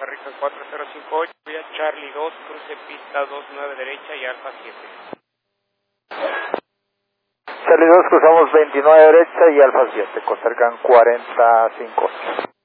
Costa Rica 4058, vía Charlie 2, cruce pista 29 derecha y Alfa 7. Charlie 2, cruzamos 29 derecha y Alfa 7, Costa Rica 4058.